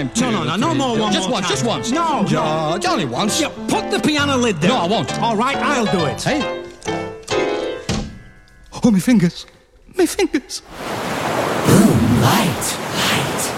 time. No more one Just more once, time. just once. No. George, only once. Yeah, put the piano lid down. No, I won't. All right, I'll do it. Hey. Oh, my fingers. My fingers. Boom light.